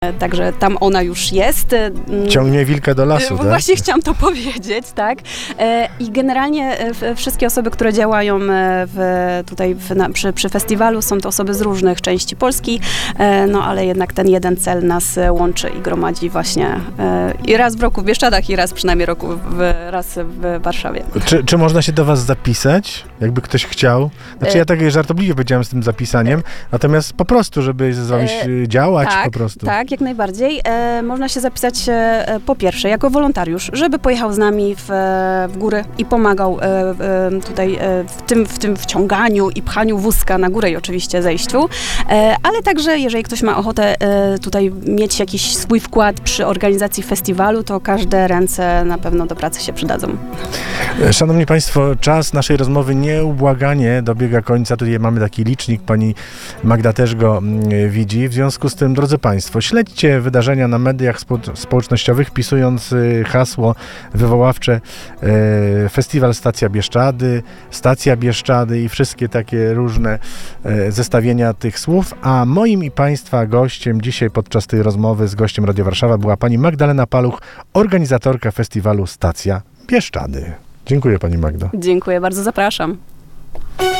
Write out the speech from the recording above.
Także tam ona już jest. Ciągnie wilka do lasu, tak? Właśnie chciałam to powiedzieć, tak. I generalnie wszystkie osoby, które działają przy festiwalu, są to osoby z różnych części Polski, no ale jednak ten jeden cel nas łączy i gromadzi właśnie i raz w roku w Bieszczadach i raz przynajmniej raz w Warszawie. Czy można się do was zapisać, jakby ktoś chciał? Znaczy ja tak żartobliwie powiedziałem z tym zapisaniem, natomiast po prostu, żeby z wami działać tak, po prostu. Tak, jak najbardziej. Można się zapisać po pierwsze jako wolontariusz, żeby pojechał z nami w góry i pomagał tutaj w tym wciąganiu i pchaniu wózka na górę i oczywiście zejściu, ale także jeżeli ktoś ma ochotę tutaj mieć jakiś swój wkład przy organizacji festiwalu, to każde ręce na pewno do pracy się przydadzą. Szanowni Państwo, czas naszej rozmowy nieubłaganie dobiega końca. Tutaj mamy taki licznik, pani Magda też go widzi. W związku z tym, drodzy Państwo, śledźcie wydarzenia na mediach społecznościowych, wpisując hasło wywoławcze Festiwal Stacja Bieszczady i wszystkie takie różne zestawienia tych słów. A moim i Państwa gościem dzisiaj podczas tej rozmowy z gościem Radia Warszawa była pani Magdalena Paluch, organizatorka festiwalu Stacja Bieszczady. Dziękuję pani Magdo. Dziękuję bardzo, zapraszam.